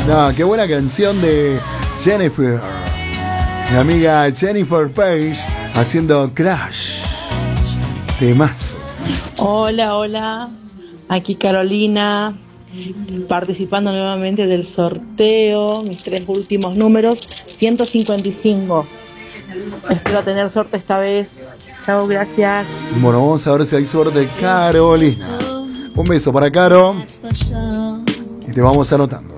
No, qué buena canción de Jennifer. Mi amiga Jennifer Page haciendo Crash. Temazo. Hola, hola. Aquí Carolina, participando nuevamente del sorteo. Mis 3 últimos números, 155. Espero tener suerte esta vez. Chao, gracias. Bueno, vamos a ver si hay suerte, Carolina. Un beso para Caro. Y te vamos anotando.